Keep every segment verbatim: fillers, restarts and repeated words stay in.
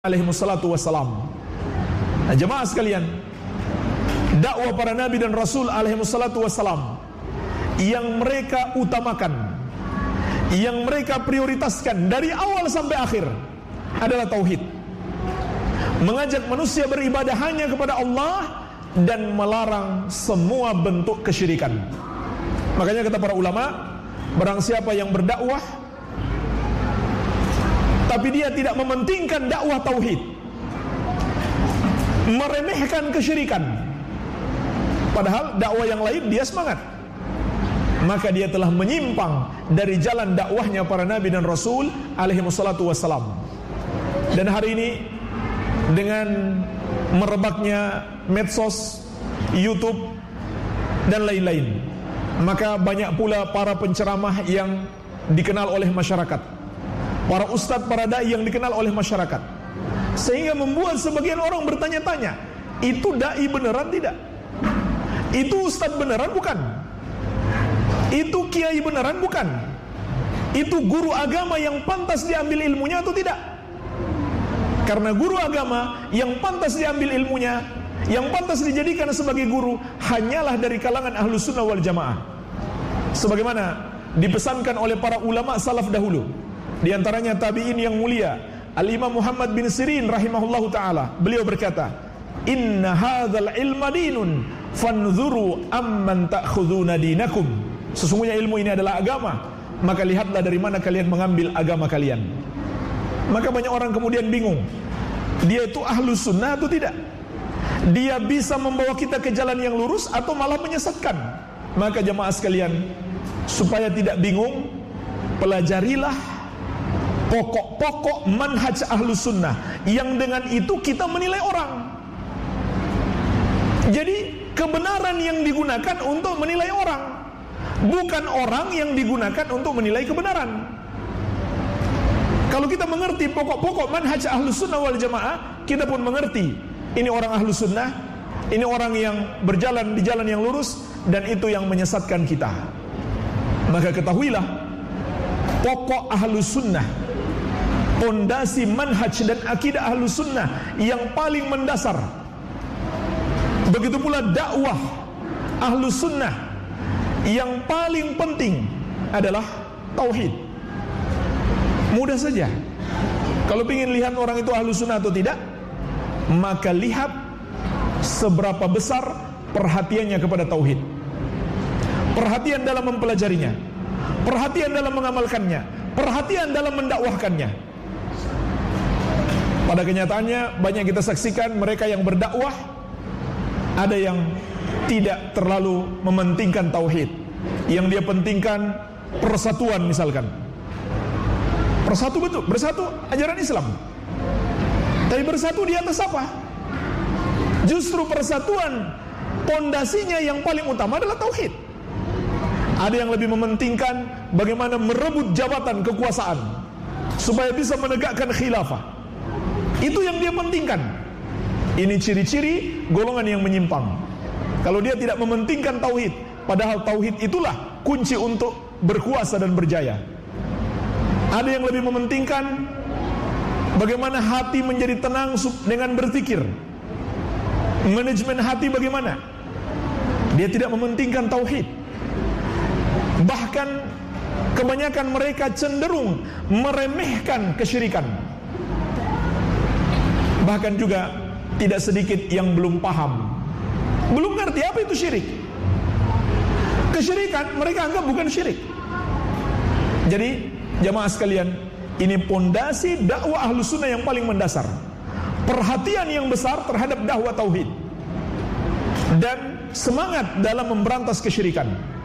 alaihi wassalatu wassalam. Nah, jemaah sekalian, dakwah para nabi dan rasul alaihi wassalatu wassalam yang mereka utamakan, yang mereka prioritaskan dari awal sampai akhir adalah tauhid. Mengajak manusia beribadah hanya kepada Allah dan melarang semua bentuk kesyirikan. Makanya kata para ulama, barang siapa yang berdakwah tapi dia tidak mementingkan dakwah tauhid, meremehkan kesyirikan, padahal dakwah yang lain dia semangat, maka dia telah menyimpang dari jalan dakwahnya para nabi dan rasul alaihi wassalatu wassalam. Dan hari ini dengan merebaknya medsos, YouTube dan lain-lain, maka banyak pula para penceramah yang dikenal oleh masyarakat, para ustadz, para dai yang dikenal oleh masyarakat, sehingga membuat sebagian orang bertanya-tanya, itu dai beneran tidak? Itu ustadz beneran bukan? Itu kiai beneran bukan? Itu guru agama yang pantas diambil ilmunya atau tidak? Karena guru agama yang pantas diambil ilmunya, yang pantas dijadikan sebagai guru, hanyalah dari kalangan ahlus sunnah wal jamaah, sebagaimana dipesankan oleh para ulama salaf dahulu. Di antaranya tabi'in yang mulia Al-Imam Muhammad bin Sirin rahimahullahu ta'ala, beliau berkata, inna hadzal ilma dinun fanzuru amman ta'khuduna dinakum. Sesungguhnya ilmu ini adalah agama, maka lihatlah dari mana kalian mengambil agama kalian. Maka banyak orang kemudian bingung, dia itu ahlus sunnah atau tidak? Dia bisa membawa kita ke jalan yang lurus atau malah menyesatkan? Maka jemaah sekalian, supaya tidak bingung, pelajarilah pokok-pokok manhaj ahlus sunnah, yang dengan itu kita menilai orang. Jadi kebenaran yang digunakan untuk menilai orang, bukan orang yang digunakan untuk menilai kebenaran. Kalau kita mengerti pokok-pokok manhaj ahlus sunnah wal jamaah, kita pun mengerti ini orang ahlus sunnah, ini orang yang berjalan di jalan yang lurus, dan itu yang menyesatkan kita. Maka ketahuilah, pokok ahlus sunnah, pondasi manhaj dan akidah ahlus sunnah yang paling mendasar, begitu pula dakwah ahlus sunnah yang paling penting adalah tauhid. Mudah saja. Kalau ingin lihat orang itu ahlus sunnah atau tidak, maka lihat seberapa besar perhatiannya kepada tauhid, perhatian dalam mempelajarinya, perhatian dalam mengamalkannya, perhatian dalam mendakwahkannya. Pada kenyataannya banyak kita saksikan mereka yang berdakwah, ada yang tidak terlalu mementingkan tauhid, yang dia pentingkan persatuan misalkan. Persatu betul, bersatu ajaran Islam, tapi bersatu di atas apa? Justru persatuan pondasinya yang paling utama adalah tauhid. Ada yang lebih mementingkan bagaimana merebut jabatan kekuasaan supaya bisa menegakkan khilafah. Itu yang dia pentingkan. Ini ciri-ciri golongan yang menyimpang. Kalau dia tidak mementingkan tauhid, padahal tauhid itulah kunci untuk berkuasa dan berjaya. Ada yang lebih mementingkan bagaimana hati menjadi tenang dengan berzikir. Manajemen hati bagaimana? Dia tidak mementingkan tauhid. Bahkan kebanyakan mereka cenderung meremehkan kesyirikan. Bahkan juga tidak sedikit yang belum paham, belum ngerti apa itu syirik. Kesyirikan mereka anggap bukan syirik. Jadi jamaah sekalian, ini pondasi dakwah ahlus sunnah yang paling mendasar, perhatian yang besar terhadap dakwah tauhid, dan semangat dalam memberantas kesyirikan.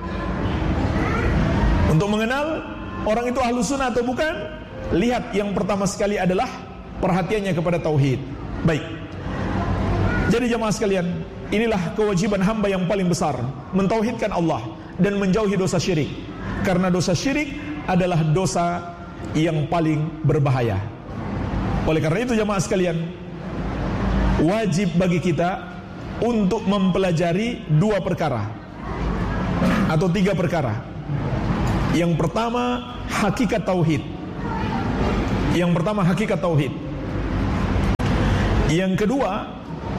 Untuk mengenal orang itu ahlus sunnah atau bukan, lihat yang pertama sekali adalah perhatiannya kepada tauhid. Baik. Jadi jemaah sekalian, inilah kewajiban hamba yang paling besar, mentauhidkan Allah dan menjauhi dosa syirik. Karena dosa syirik adalah dosa yang paling berbahaya. Oleh karena itu jemaah sekalian, wajib bagi kita untuk mempelajari dua perkara atau tiga perkara. Yang pertama, hakikat tauhid. Yang pertama hakikat tauhid. Yang kedua,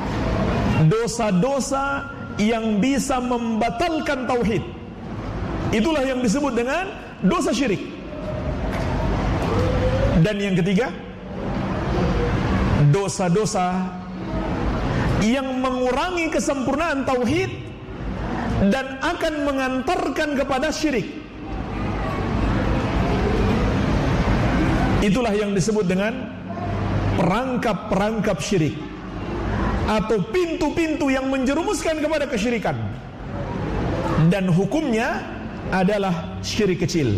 dosa-dosa yang bisa membatalkan tauhid. Itulah yang disebut dengan dosa syirik. Dan yang ketiga, dosa-dosa yang mengurangi kesempurnaan tauhid dan akan mengantarkan kepada syirik. Itulah yang disebut dengan perangkap-perangkap syirik atau pintu-pintu yang menjerumuskan kepada kesyirikan. Dan hukumnya adalah syirik kecil.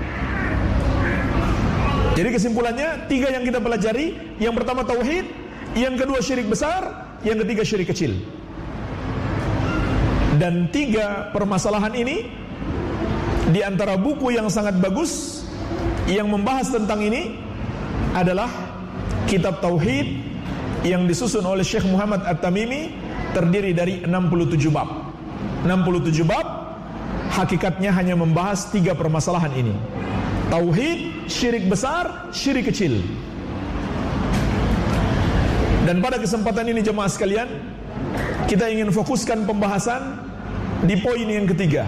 Jadi kesimpulannya, tiga yang kita pelajari. Yang pertama tauhid, yang kedua syirik besar, yang ketiga syirik kecil. Dan tiga permasalahan ini di antara buku yang sangat bagus yang membahas tentang ini adalah kitab Tauhid yang disusun oleh Syekh Muhammad At-Tamimi, terdiri dari enam puluh tujuh bab. enam puluh tujuh bab hakikatnya hanya membahas tiga permasalahan ini: tauhid, syirik besar, syirik kecil. Dan pada kesempatan ini jemaah sekalian, kita ingin fokuskan pembahasan di poin yang ketiga,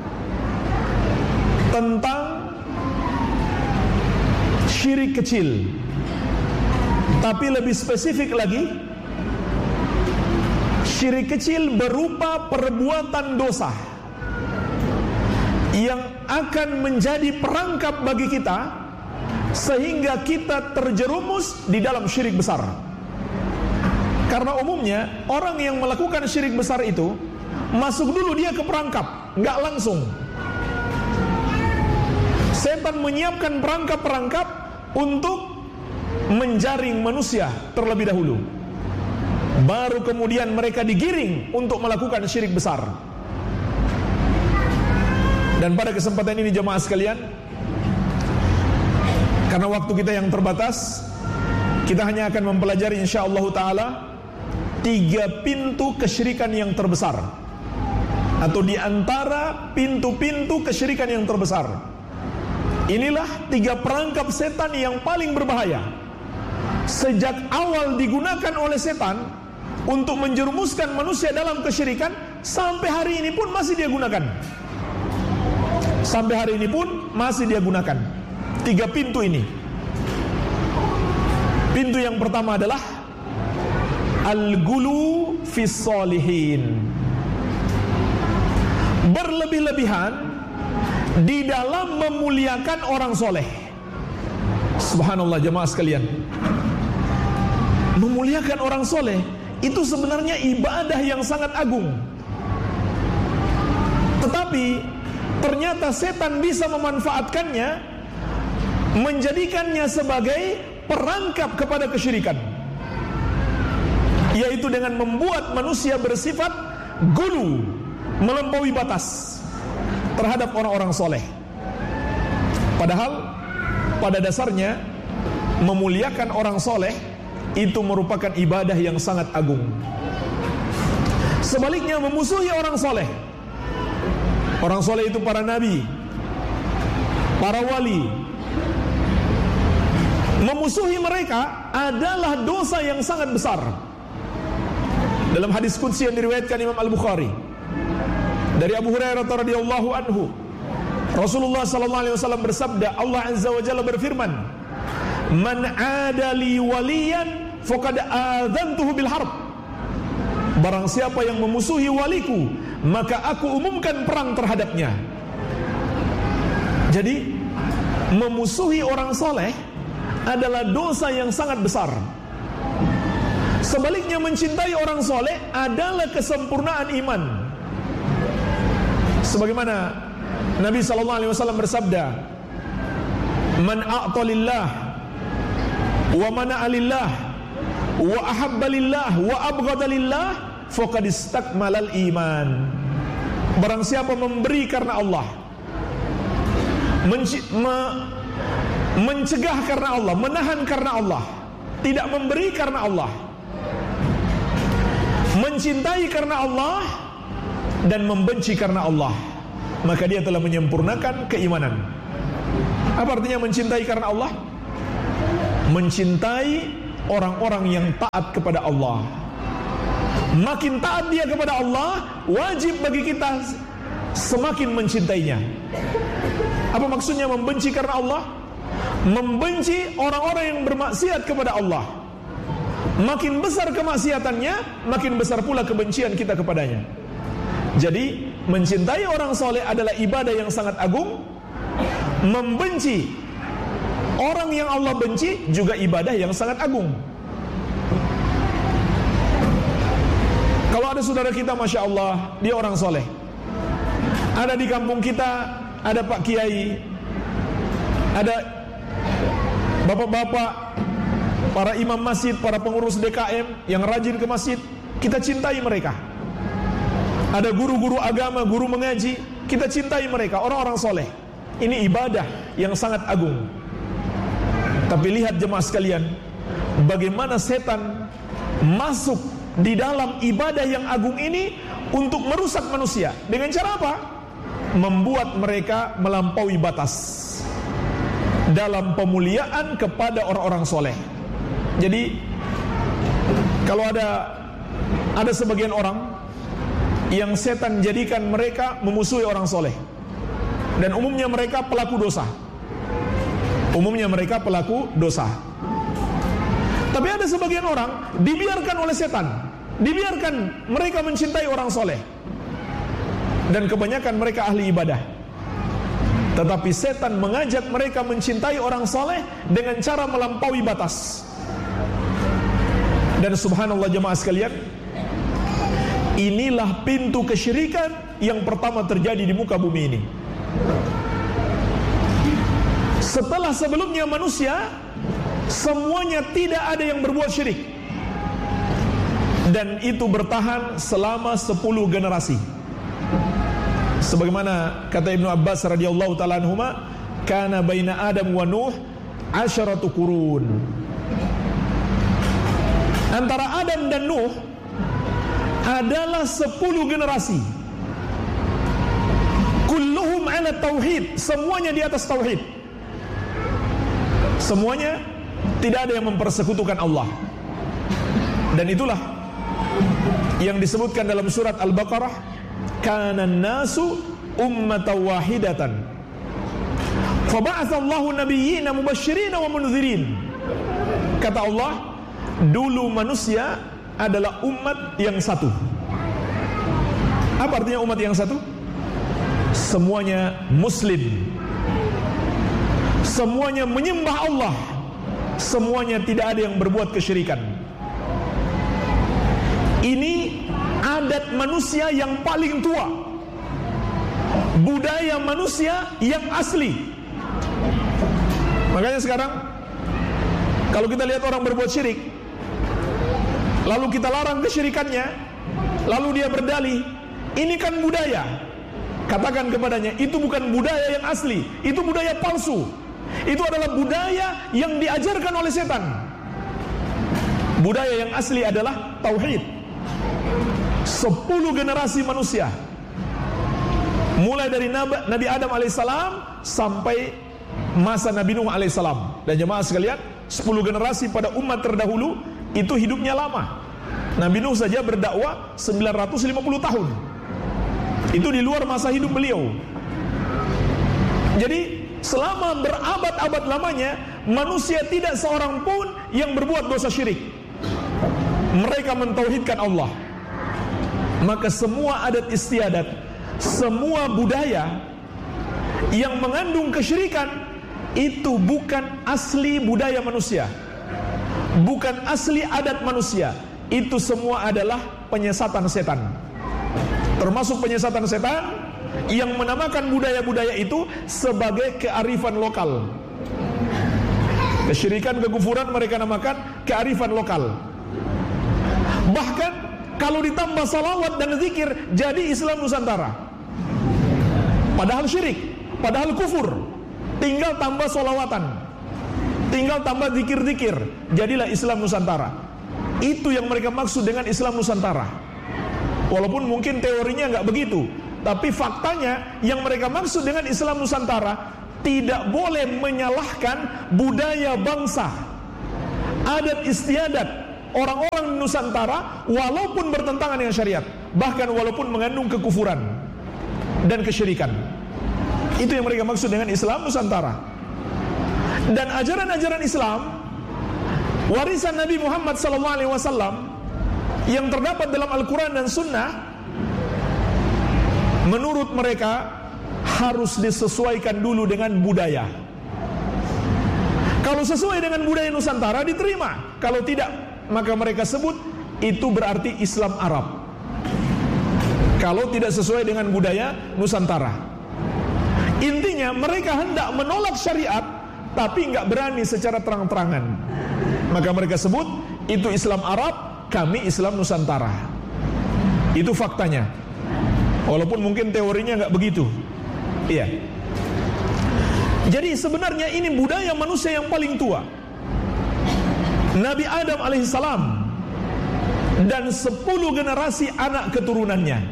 tentang syirik kecil. Tapi lebih spesifik lagi, syirik kecil berupa perbuatan dosa yang akan menjadi perangkap bagi kita sehingga kita terjerumus di dalam syirik besar. Karena umumnya orang yang melakukan syirik besar itu masuk dulu dia ke perangkap, nggak langsung. Setan menyiapkan perangkap-perangkap untuk menjaring manusia terlebih dahulu, baru kemudian mereka digiring untuk melakukan syirik besar. Dan pada kesempatan ini jemaah sekalian, karena waktu kita yang terbatas, kita hanya akan mempelajari insyaallah ta'ala tiga pintu kesyirikan yang terbesar, atau di antara pintu-pintu kesyirikan yang terbesar. Inilah tiga perangkap setan yang paling berbahaya, sejak awal digunakan oleh setan untuk menjerumuskan manusia dalam kesyirikan, sampai hari ini pun masih dia gunakan. Sampai hari ini pun masih dia gunakan tiga pintu ini. Pintu yang pertama adalah al-gulu fis solihin, berlebih-lebihan di dalam memuliakan orang soleh. Subhanallah jemaah sekalian, memuliakan orang soleh itu sebenarnya ibadah yang sangat agung. Tetapi ternyata setan bisa memanfaatkannya, menjadikannya sebagai perangkap kepada kesyirikan, yaitu dengan membuat manusia bersifat gulu, melampaui batas terhadap orang-orang soleh. Padahal pada dasarnya memuliakan orang soleh itu merupakan ibadah yang sangat agung. Sebaliknya memusuhi orang soleh, orang soleh itu para nabi, para wali, memusuhi mereka adalah dosa yang sangat besar. Dalam hadis qudsi yang diriwayatkan Imam Al-Bukhari dari Abu Hurairah radhiyallahu anhu, Rasulullah sallallahu alaihi wasallam bersabda, Allah azza wa jalla berfirman, "Man 'ada li waliyan faqad adzantuhu bil harb." Barang siapa yang memusuhi waliku, maka aku umumkan perang terhadapnya. Jadi memusuhi orang soleh adalah dosa yang sangat besar. Sebaliknya mencintai orang soleh adalah kesempurnaan iman. Sebagaimana Nabi sallallahu alaihi wasallam bersabda, "Man a'ta lillah wa mana'a lillah wa ahabba lillah wa abghada lillah faqad istakmalal iman." Barang siapa memberi karena Allah, menci- me- mencegah karena Allah, menahan karena Allah, tidak memberi karena Allah, mencintai karena Allah, dan membenci karena Allah, maka dia telah menyempurnakan keimanan. Apa artinya mencintai karena Allah? Mencintai orang-orang yang taat kepada Allah. Makin taat dia kepada Allah, wajib bagi kita semakin mencintainya. Apa maksudnya membenci karena Allah? Membenci orang-orang yang bermaksiat kepada Allah. Makin besar kemaksiatannya, makin besar pula kebencian kita kepadanya. Jadi mencintai orang soleh adalah ibadah yang sangat agung. Membenci orang yang Allah benci juga ibadah yang sangat agung. Kalau ada saudara kita, Masya Allah, dia orang soleh, ada di kampung kita, ada Pak Kiai, ada bapak-bapak, para imam masjid, para pengurus D K M yang rajin ke masjid, kita cintai mereka. Ada guru-guru agama, guru mengaji, kita cintai mereka, orang-orang soleh. Ini ibadah yang sangat agung. Tapi lihat jemaah sekalian, bagaimana setan masuk di dalam ibadah yang agung ini untuk merusak manusia. Dengan cara apa? Membuat mereka melampaui batas dalam pemuliaan kepada orang-orang soleh. Jadi kalau ada ada sebagian orang yang setan jadikan mereka memusuhi orang soleh, dan umumnya mereka pelaku dosa. Umumnya mereka pelaku dosa. Tapi ada sebagian orang dibiarkan oleh setan, dibiarkan mereka mencintai orang soleh, dan kebanyakan mereka ahli ibadah. Tetapi setan mengajak mereka mencintai orang soleh dengan cara melampaui batas. Dan subhanallah jemaah sekalian, inilah pintu kesyirikan yang pertama terjadi di muka bumi ini. Setelah sebelumnya manusia semuanya tidak ada yang berbuat syirik, dan itu bertahan selama sepuluh generasi. Sebagaimana kata Ibnu Abbas radhiyallahu ta'ala anhuma, kana baina Adam wa Nuh asyaratu qurun. Antara Adam dan Nuh adalah sepuluh generasi. Kulluhum ala tauhid, semuanya di atas tauhid. Semuanya tidak ada yang mempersekutukan Allah. Dan itulah yang disebutkan dalam surat Al-Baqarah, kana an-nasu ummatan wahidatan faba'atsallahu nabiyyina mubasysyirin wa mundzirin. Kata Allah, dulu manusia adalah umat yang satu. Apa artinya umat yang satu? Semuanya muslim, semuanya menyembah Allah, semuanya tidak ada yang berbuat kesyirikan. Ini adat manusia yang paling tua, budaya manusia yang asli. Makanya sekarang kalau kita lihat orang berbuat syirik, lalu kita larang kesyirikannya, lalu dia berdalih, ini kan budaya. Katakan kepadanya, itu bukan budaya yang asli, itu budaya palsu. Itu adalah budaya yang diajarkan oleh setan. Budaya yang asli adalah tauhid. Sepuluh generasi manusia, mulai dari Nabi Adam alaihissalam sampai masa Nabi Nuh alaihissalam. Dan jemaah sekalian, sepuluh generasi pada umat terdahulu itu hidupnya lama. Nabi Nuh saja berdakwah sembilan ratus lima puluh tahun. Itu di luar masa hidup beliau. Jadi selama berabad-abad lamanya, manusia tidak seorang pun yang berbuat dosa syirik. Mereka mentauhidkan Allah. Maka semua adat istiadat, semua budaya yang mengandung kesyirikan, itu bukan asli budaya manusia, bukan asli adat manusia. Itu semua adalah penyesatan setan. Termasuk penyesatan setan yang menamakan budaya-budaya itu sebagai kearifan lokal. Kesyirikan, kekufuran mereka namakan kearifan lokal. Bahkan kalau ditambah salawat dan zikir jadi Islam Nusantara. Padahal syirik, padahal kufur. Tinggal tambah salawatan, tinggal tambah zikir-zikir, jadilah Islam Nusantara. Itu yang mereka maksud dengan Islam Nusantara. Walaupun mungkin teorinya nggak begitu, tapi faktanya yang mereka maksud dengan Islam Nusantara tidak boleh menyalahkan budaya bangsa adat istiadat orang-orang Nusantara walaupun bertentangan dengan syariat, bahkan walaupun mengandung kekufuran dan kesyirikan. Itu yang mereka maksud dengan Islam Nusantara. Dan ajaran-ajaran Islam warisan Nabi Muhammad sallallahu alaihi wasallam yang terdapat dalam Al-Quran dan Sunnah, menurut mereka harus disesuaikan dulu dengan budaya. Kalau sesuai dengan budaya Nusantara diterima, kalau tidak maka mereka sebut itu berarti Islam Arab. Kalau tidak sesuai dengan budaya Nusantara, intinya mereka hendak menolak syariat tapi nggak berani secara terang-terangan, maka mereka sebut itu Islam Arab, kami Islam Nusantara. Itu faktanya, walaupun mungkin teorinya nggak begitu. Iya. Jadi sebenarnya ini budaya manusia yang paling tua. Nabi Adam alaihissalam dan sepuluh generasi anak keturunannya.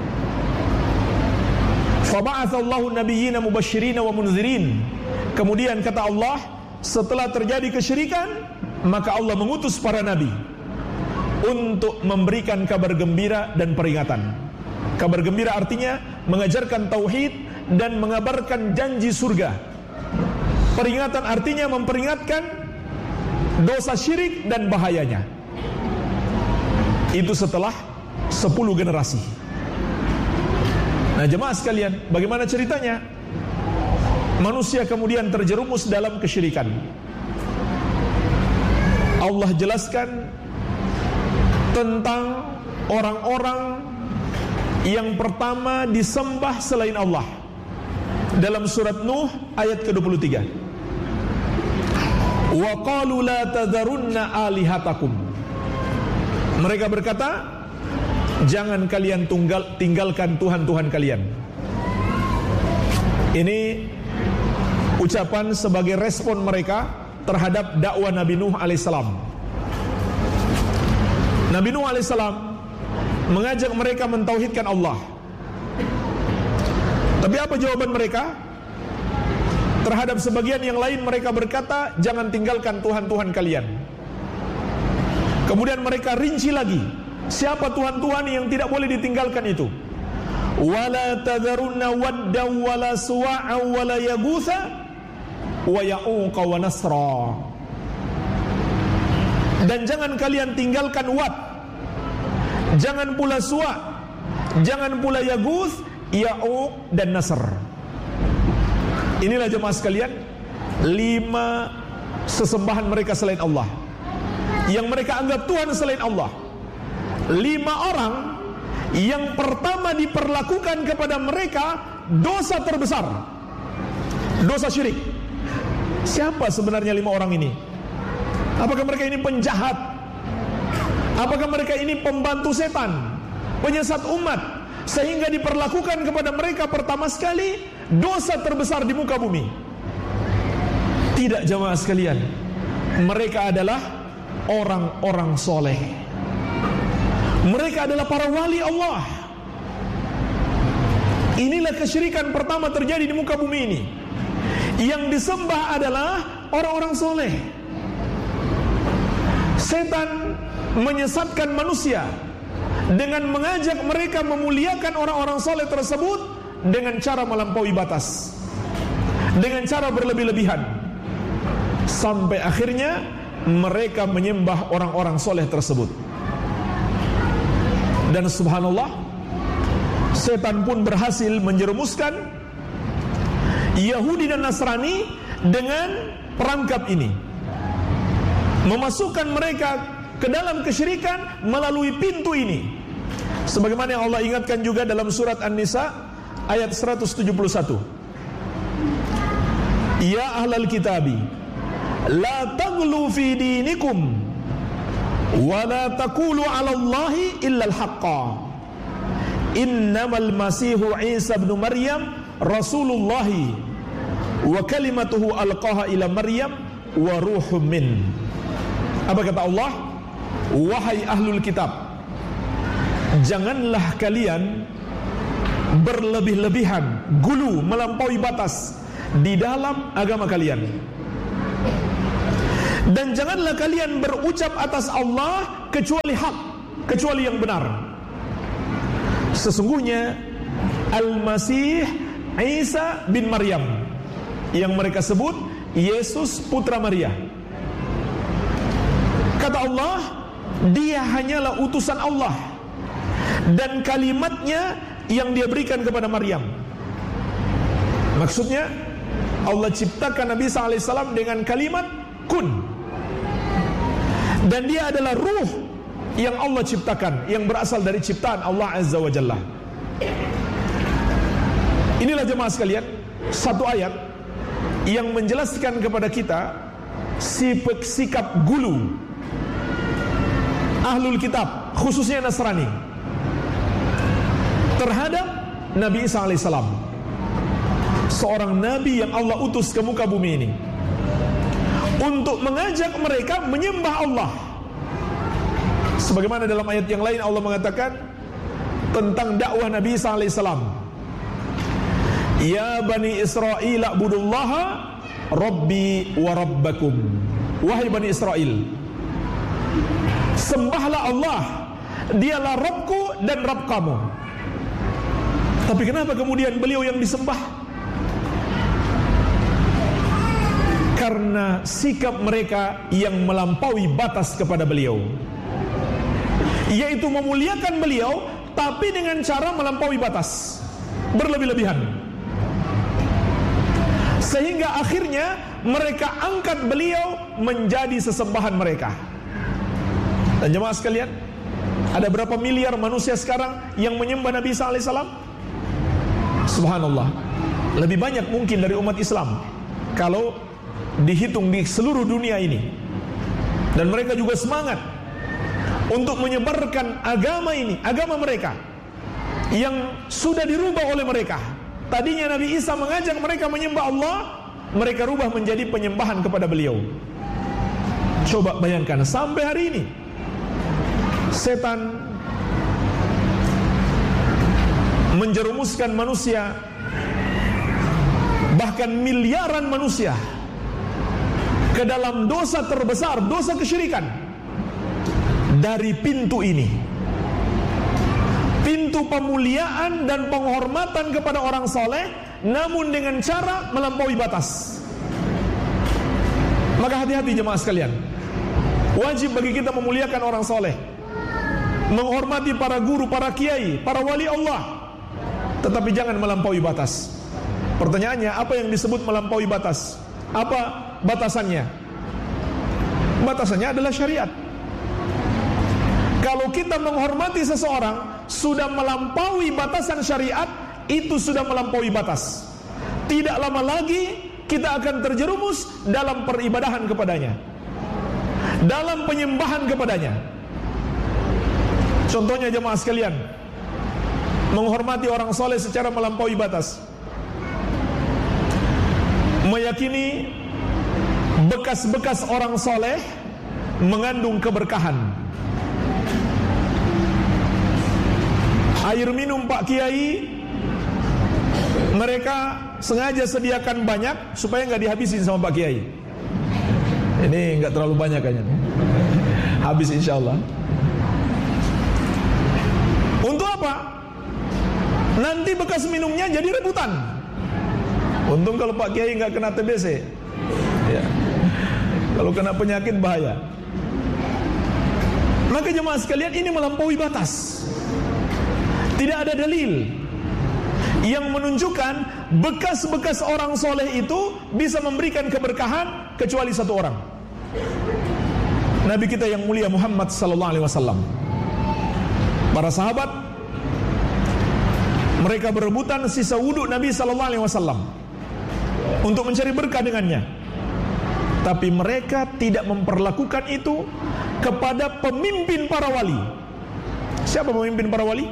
Faba'athallahu nabiyyina mubashshirina wa munzirin. Kemudian kata Allah, setelah terjadi kesyirikan, maka Allah mengutus para nabi untuk memberikan kabar gembira dan peringatan. Kabar gembira artinya mengajarkan tauhid dan mengabarkan janji surga. Peringatan artinya memperingatkan dosa syirik dan bahayanya. Itu setelah sepuluh generasi. Nah jemaah sekalian, bagaimana ceritanya? Manusia kemudian terjerumus dalam kesyirikan. Allah jelaskan tentang orang-orang yang pertama disembah selain Allah dalam surat Nuh ayat ke dua puluh tiga. Wa qalu la tadharunna alihatakum. Mereka berkata, jangan kalian tunggal, tinggalkan Tuhan-Tuhan kalian. Ini ucapan sebagai respon mereka terhadap dakwah Nabi Nuh alaihissalam. Nabi Nuh alaihissalam mengajak mereka mentauhidkan Allah. Tapi apa jawaban mereka? Terhadap sebagian yang lain mereka berkata, jangan tinggalkan Tuhan-Tuhan kalian. Kemudian mereka rinci lagi, siapa Tuhan-Tuhan yang tidak boleh ditinggalkan itu? Wala tadharunna wadda wala suwa'a wala yaghutha wa ya'uqa wa nasra. Dan jangan kalian tinggalkan Wad, jangan pula Suwa', jangan pula Yaghuth, Ya'uq dan Nasr. Inilah jemaah sekalian, lima sesembahan mereka selain Allah, yang mereka anggap Tuhan selain Allah. Lima orang yang pertama diperlakukan kepada mereka dosa terbesar, dosa syirik. Siapa sebenarnya lima orang ini? Apakah mereka ini penjahat? Apakah mereka ini pembantu setan, penyesat umat, sehingga diperlakukan kepada mereka pertama sekali dosa terbesar di muka bumi? Tidak jemaah sekalian, mereka adalah orang-orang soleh. Mereka adalah para wali Allah. Inilah kesyirikan pertama terjadi di muka bumi ini. Yang disembah adalah orang-orang soleh. Setan menyesatkan manusia dengan mengajak mereka memuliakan orang-orang soleh tersebut dengan cara melampaui batas, dengan cara berlebih-lebihan, sampai akhirnya mereka menyembah orang-orang soleh tersebut. Dan subhanallah, setan pun berhasil menjerumuskan Yahudi dan Nasrani dengan perangkap ini, memasukkan mereka ke dalam kesyirikan melalui pintu ini. Sebagaimana yang Allah ingatkan juga dalam surat An-Nisa ayat seratus tujuh puluh satu. Ya ahlal kitabi, la taghlu fi dinikum wa la taqulu 'ala Allahi illa al-haqqa. Innamal masihu Isa ibn Maryam Rasulullah wa kalimatuhu alqaha ila Maryam wa ruhum min. Apa kata Allah? Wahai ahlul kitab, janganlah kalian berlebih-lebihan, gulu, melampaui batas di dalam agama kalian. Dan janganlah kalian berucap atas Allah kecuali hak, kecuali yang benar. Sesungguhnya Al-Masih Isa bin Maryam, yang mereka sebut Yesus putra Maria, kata Allah, dia hanyalah utusan Allah dan kalimatnya yang dia berikan kepada Maryam. Maksudnya Allah ciptakan Nabi sallallahu alaihi wasallam dengan kalimat kun, dan dia adalah ruh yang Allah ciptakan, yang berasal dari ciptaan Allah Azza wa Jalla. Inilah jemaah sekalian, satu ayat yang menjelaskan kepada kita sikap gulu Ahlul Kitab, khususnya Nasrani, terhadap Nabi Isa alaihissalam, seorang Nabi yang Allah utus ke muka bumi ini untuk mengajak mereka menyembah Allah. Sebagaimana dalam ayat yang lain Allah mengatakan tentang dakwah Nabi Isa alaihissalam, Ya Bani Israel a'budullaha Rabbi wa Rabbakum. Wahai Bani Israel, sembahlah Allah, dialah Rabbku dan Rabb kamu. Tapi kenapa kemudian beliau yang disembah? Karena sikap mereka yang melampaui batas kepada beliau, yaitu memuliakan beliau tapi dengan cara melampaui batas, berlebih-lebihan, sehingga akhirnya mereka angkat beliau menjadi sesembahan mereka. Dan jemaah sekalian, ada berapa miliar manusia sekarang yang menyembah Nabi Isa alaihissalam? Subhanallah, lebih banyak mungkin dari umat Islam kalau dihitung di seluruh dunia ini. Dan mereka juga semangat untuk menyebarkan agama ini, agama mereka yang sudah dirubah oleh mereka. Tadinya Nabi Isa mengajak mereka menyembah Allah, mereka rubah menjadi penyembahan kepada beliau. Coba bayangkan, sampai hari ini setan menjerumuskan manusia, bahkan miliaran manusia, ke dalam dosa terbesar, dosa kesyirikan, dari pintu ini, pintu pemuliaan dan penghormatan kepada orang soleh, namun dengan cara melampaui batas. Maka hati-hati jemaah sekalian, wajib bagi kita memuliakan orang soleh, menghormati para guru, para kiai, para wali Allah, tetapi jangan melampaui batas. Pertanyaannya, apa yang disebut melampaui batas? Apa batasannya? Batasannya adalah syariat. Kalau kita menghormati seseorang sudah melampaui batasan syariat, itu sudah melampaui batas. Tidak lama lagi kita akan terjerumus dalam peribadahan kepadanya, dalam penyembahan kepadanya. Contohnya jemaah sekalian, menghormati orang soleh secara melampaui batas, meyakini bekas-bekas orang soleh mengandung keberkahan. Air minum Pak Kiai mereka sengaja sediakan banyak supaya nggak dihabisin sama Pak Kiai. Ini nggak terlalu banyak kayaknya, habis insya Allah. Untuk apa? Nanti bekas minumnya jadi rebutan. Untung kalau Pak Kiai nggak kena T B C, ya. Kalau kena penyakit bahaya. Maka jemaah sekalian, ini melampaui batas. Tidak ada dalil yang menunjukkan bekas-bekas orang soleh itu bisa memberikan keberkahan kecuali satu orang, Nabi kita yang mulia Muhammad sallallahu alaihi wasallam. Para sahabat mereka berebutan sisa wudhu Nabi sallallahu alaihi wasallam untuk mencari berkah dengannya, tapi mereka tidak memperlakukan itu kepada pemimpin para wali. Siapa pemimpin para wali?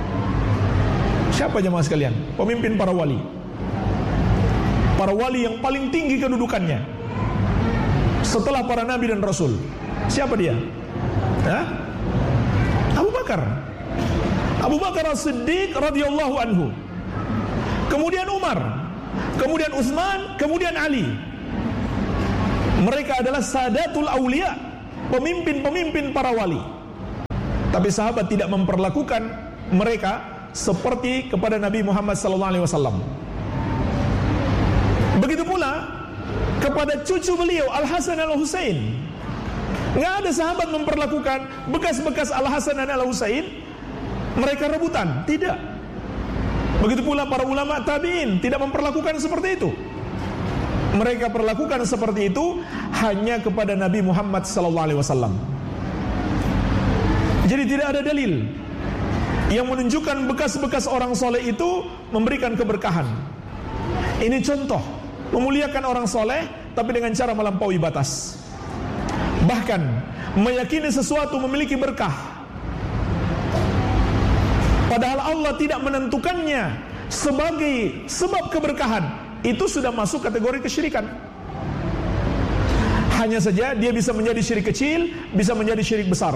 Siapa jemaah sekalian? Pemimpin para wali. Para wali yang paling tinggi kedudukannya setelah para nabi dan rasul. Siapa dia? Hah? Abu Bakar. Abu Bakar As-Siddiq radhiyallahu anhu. Kemudian Umar, kemudian Utsman, kemudian Ali. Mereka adalah sadatul aulia, pemimpin-pemimpin para wali. Tapi sahabat tidak memperlakukan mereka seperti kepada Nabi Muhammad sallallahu alaihi wasallam. Begitu pula kepada cucu beliau Al-Hasan Al-Husain. Nggak ada sahabat memperlakukan bekas-bekas Al-Hasan dan Al-Husain mereka rebutan, tidak. Begitu pula para ulama tabi'in tidak memperlakukan seperti itu. Mereka perlakukan seperti itu hanya kepada Nabi Muhammad sallallahu alaihi wasallam. Jadi tidak ada dalil yang menunjukkan bekas-bekas orang soleh itu memberikan keberkahan. Ini contoh memuliakan orang soleh tapi dengan cara melampaui batas. Bahkan meyakini sesuatu memiliki berkah, padahal Allah tidak menentukannya sebagai sebab keberkahan, itu sudah masuk kategori kesyirikan. Hanya saja dia bisa menjadi syirik kecil, bisa menjadi syirik besar.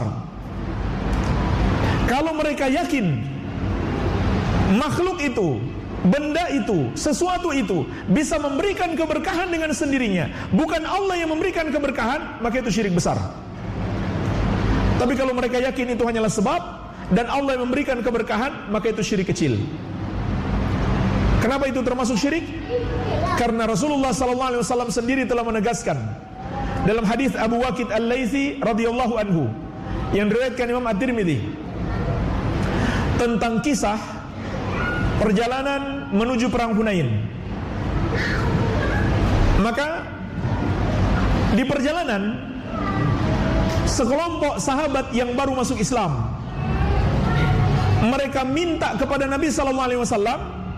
Kalau mereka yakin makhluk itu, benda itu, sesuatu itu bisa memberikan keberkahan dengan sendirinya, bukan Allah yang memberikan keberkahan, maka itu syirik besar. Tapi kalau mereka yakin itu hanyalah sebab dan Allah yang memberikan keberkahan, maka itu syirik kecil. Kenapa itu termasuk syirik? Karena Rasulullah sallallahu alaihi wasallam sendiri telah menegaskan dalam hadis Abu Waqid Al-Laitsi radhiyallahu anhu yang diriwayatkan Imam At-Tirmidzi tentang kisah perjalanan menuju perang Hunain. Maka di perjalanan sekelompok sahabat yang baru masuk Islam, mereka minta kepada Nabi sallallahu alaihi wasallam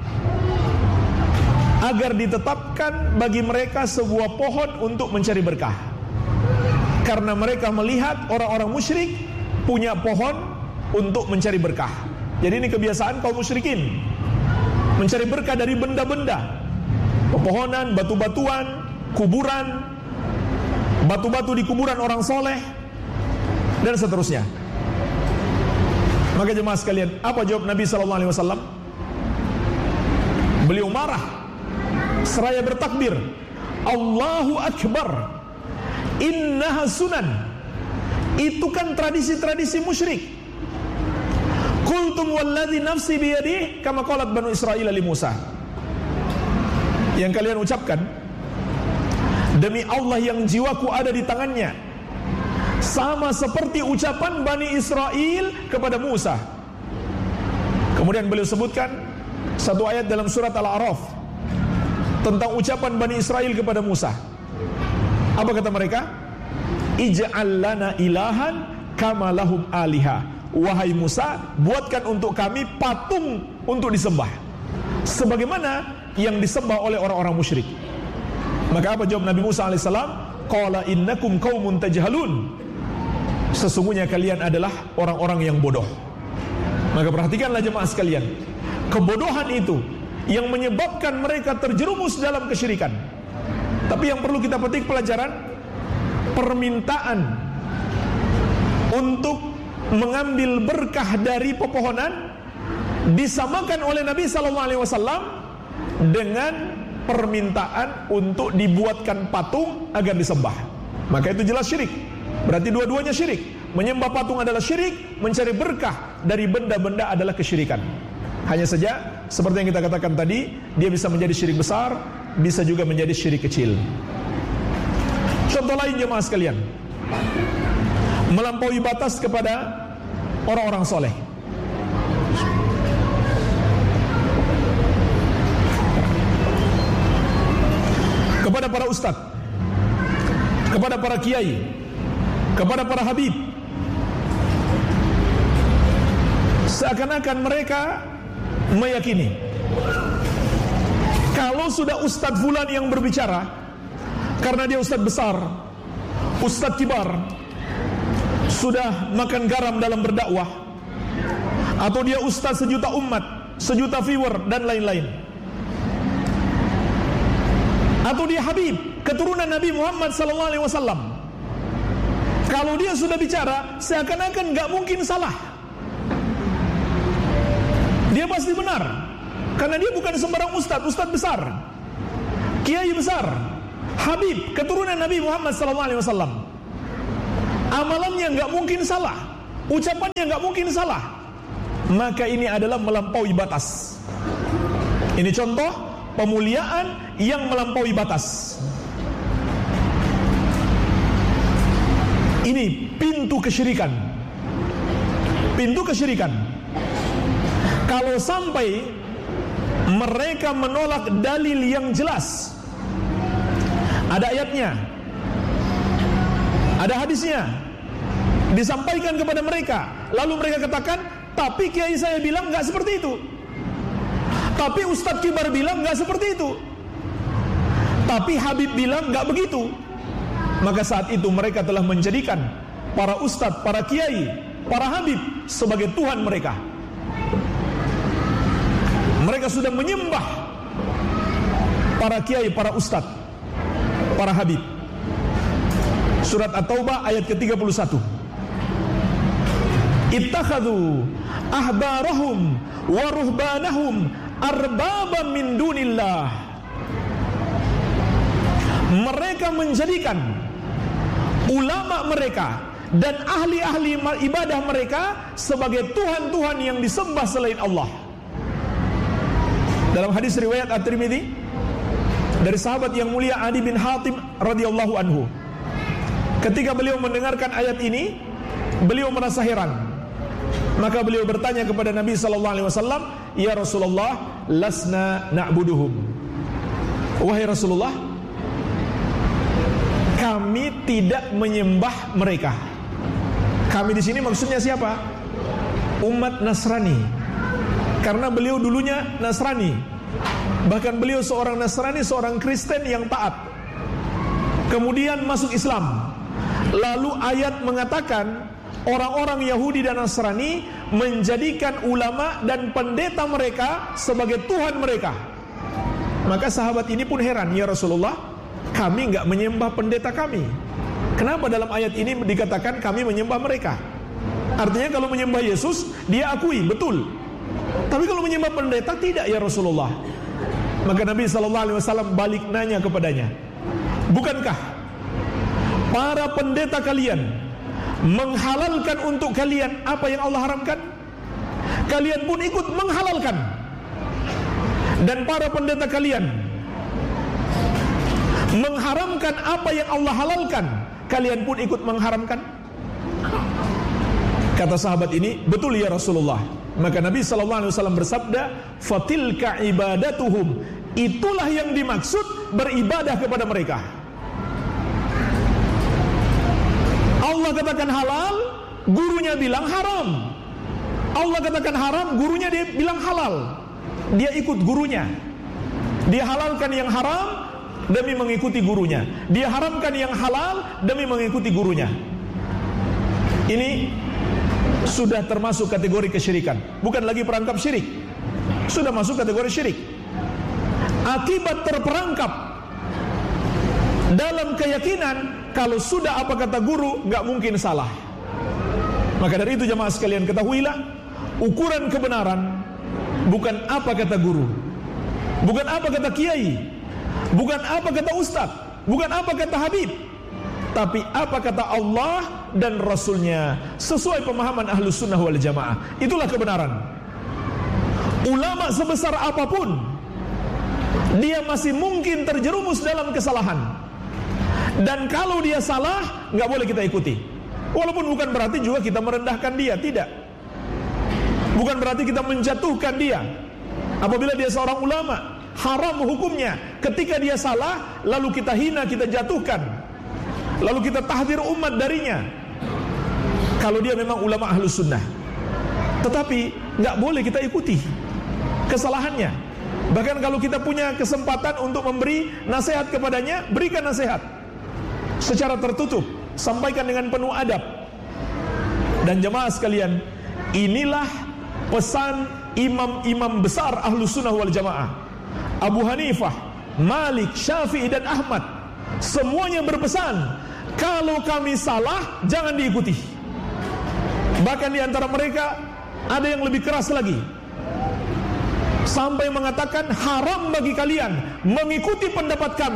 agar ditetapkan bagi mereka sebuah pohon untuk mencari berkah. Karena mereka melihat orang-orang musyrik punya pohon untuk mencari berkah. Jadi ini kebiasaan kaum musyrikin, mencari berkah dari benda-benda, pepohonan, batu-batuan, kuburan, batu-batu di kuburan orang soleh, dan seterusnya. Maka jemaah sekalian, apa jawab Nabi sallallahu alaihi wasallam? Beliau marah seraya bertakbir, Allahu Akbar, innaha sunan. Itu kan tradisi-tradisi musyrik. Qultum walladzi nafsi biyadihi kama qalat Banu Israil li Musa. Yang kalian ucapkan, demi Allah yang jiwaku ada di tangannya, sama seperti ucapan Bani Israel kepada Musa. Kemudian beliau sebutkan satu ayat dalam surat Al-A'raf tentang ucapan Bani Israel kepada Musa. Apa kata mereka? Ij'al lana ilahan kama lahum aliha. Wahai Musa, buatkan untuk kami patung untuk disembah sebagaimana yang disembah oleh orang-orang musyrik. Maka apa jawab Nabi Musa alaihissalam? Qala innakum qaumun tajhalun. Sesungguhnya kalian adalah orang-orang yang bodoh. Maka perhatikanlah jemaah sekalian, kebodohan itu yang menyebabkan mereka terjerumus dalam kesyirikan. Tapi yang perlu kita petik pelajaran, permintaan untuk mengambil berkah dari pepohonan disamakan oleh Nabi sallallahu alaihi wasallam dengan permintaan untuk dibuatkan patung agar disembah. Maka itu jelas syirik. Berarti dua-duanya syirik. Menyembah patung adalah syirik, mencari berkah dari benda-benda adalah kesyirikan. Hanya saja seperti yang kita katakan tadi, dia bisa menjadi syirik besar, bisa juga menjadi syirik kecil. Contoh lain jemaah sekalian, melampaui batas kepada orang-orang soleh. Kepada para ustadz, kepada para kiai, kepada para habib, seakan-akan mereka meyakini kalau sudah ustadz fulan yang berbicara, karena dia ustadz besar, ustadz kibar, sudah makan garam dalam berdakwah, atau dia ustadz sejuta umat, sejuta viewer dan lain-lain, atau dia habib, keturunan Nabi Muhammad sallallahu alaihi wasallam, kalau dia sudah bicara seakan-akan gak mungkin salah, dia pasti benar, karena dia bukan sembarang ustadz, ustadz besar, kiai besar, Habib, keturunan Nabi Muhammad sallallahu alaihi wasallam, amalannya nggak mungkin salah, ucapannya nggak mungkin salah, maka ini adalah melampaui batas. Ini contoh pemuliaan yang melampaui batas. Ini pintu kesyirikan. Pintu kesyirikan. Kalau sampai mereka menolak dalil yang jelas, ada ayatnya, ada hadisnya, disampaikan kepada mereka, lalu mereka katakan, tapi kiai saya bilang nggak seperti itu, tapi Ustadz Kibar bilang nggak seperti itu, tapi Habib bilang nggak begitu. Maka saat itu mereka telah menjadikan para ustadz, para kiai, para habib sebagai Tuhan mereka. Mereka sudah menyembah para kiai, para ustadz, para habib. Surat At-Taubah ayat ke tiga puluh satu. Ittakhadhu ahbarahum wa ruhbanahum arbaba min dunillah. Mereka menjadikan ulama mereka dan ahli-ahli ibadah mereka sebagai Tuhan-Tuhan yang disembah selain Allah. Dalam hadis riwayat At-Tirmidzi dari sahabat yang mulia Adi bin Hatim radhiyallahu anhu, ketika beliau mendengarkan ayat ini, beliau merasa heran. Maka beliau bertanya kepada Nabi sallallahu alaihi wasallam, "Ya Rasulullah, lasna na'buduhum." Wahai Rasulullah, kami tidak menyembah mereka. Kami di sini maksudnya siapa? Umat Nasrani. Karena beliau dulunya Nasrani. Bahkan beliau seorang Nasrani, seorang Kristen yang taat. Kemudian masuk Islam. Lalu ayat mengatakan orang-orang Yahudi dan Nasrani menjadikan ulama dan pendeta mereka sebagai Tuhan mereka. Maka sahabat ini pun heran, "Ya Rasulullah, kami enggak menyembah pendeta kami. Kenapa dalam ayat ini dikatakan kami menyembah mereka?" Artinya kalau menyembah Yesus, dia akui, betul. Tapi kalau menyembah pendeta, tidak ya Rasulullah. Maka Nabi sallallahu alaihi wasallam balik nanya kepadanya, "Bukankah para pendeta kalian menghalalkan untuk kalian apa yang Allah haramkan? Kalian pun ikut menghalalkan. Dan para pendeta kalian mengharamkan apa yang Allah halalkan, kalian pun ikut mengharamkan?" Kata sahabat ini, "Betul ya Rasulullah." Maka Nabi sallallahu alaihi wasallam bersabda, "Fatilka ibadatuhum." Itulah yang dimaksud beribadah kepada mereka. Allah katakan halal, gurunya bilang haram. Allah katakan haram, gurunya dia bilang halal. Dia ikut gurunya. Dia halalkan yang haram demi mengikuti gurunya. Dia haramkan yang halal demi mengikuti gurunya. Ini sudah termasuk kategori kesyirikan, bukan lagi perangkap syirik. Sudah masuk kategori syirik. Akibat terperangkap dalam keyakinan kalau sudah apa kata guru nggak mungkin salah. Maka dari itu jemaah sekalian, ketahuilah ukuran kebenaran bukan apa kata guru, bukan apa kata kiai, bukan apa kata ustadz, bukan apa kata habib, tapi apa kata Allah dan Rasulnya sesuai pemahaman Ahlus Sunnah wal Jamaah. Itulah kebenaran. Ulama sebesar apapun, dia masih mungkin terjerumus dalam kesalahan. Dan kalau dia salah, nggak boleh kita ikuti. Walaupun bukan berarti juga kita merendahkan dia, tidak. Bukan berarti kita menjatuhkan dia. Apabila dia seorang ulama, haram hukumnya. Ketika dia salah, lalu kita hina, kita jatuhkan, lalu kita tahdir umat darinya. Kalau dia memang ulama Ahlus Sunnah. Tetapi nggak boleh kita ikuti kesalahannya. Bahkan kalau kita punya kesempatan untuk memberi nasihat kepadanya, berikan nasihat secara tertutup, sampaikan dengan penuh adab. Dan jemaah sekalian, inilah pesan imam-imam besar Ahlus Sunnah wal Jamaah. Abu Hanifah, Malik, Syafi'i dan Ahmad, semuanya berpesan, kalau kami salah jangan diikuti. Bahkan di antara mereka ada yang lebih keras lagi, sampai mengatakan haram bagi kalian mengikuti pendapat kami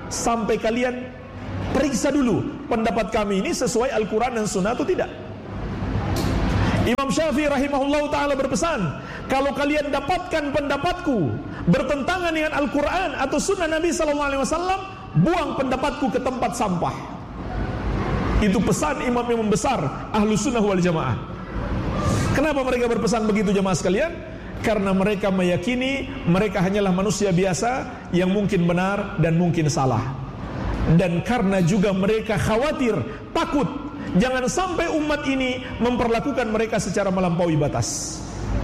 sampai kalian periksa dulu pendapat kami ini sesuai Al-Quran dan Sunnah atau tidak. Imam Syafi'i rahimahullah ta'ala berpesan, kalau kalian dapatkan pendapatku bertentangan dengan Al-Quran atau Sunnah Nabi sallallahu alaihi wasallam, buang pendapatku ke tempat sampah. Itu pesan imam-imam besar Ahlus Sunnah wal Jamaah. Kenapa mereka berpesan begitu jamaah sekalian? Karena mereka meyakini mereka hanyalah manusia biasa yang mungkin benar dan mungkin salah. Dan karena juga mereka khawatir, takut jangan sampai umat ini memperlakukan mereka secara melampaui batas.